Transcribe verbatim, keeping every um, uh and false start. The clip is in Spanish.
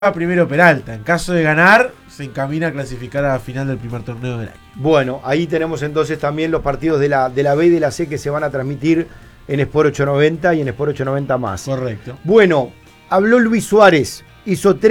primero Peralta. En caso de ganar, se encamina a clasificar a la final del primer torneo del año. Bueno, ahí tenemos entonces también los partidos de la, de la B y de la C que se van a transmitir en Sport ochocientos noventa y en Sport ochocientos noventa más. Correcto. Bueno, habló Luis Suárez, hizo tres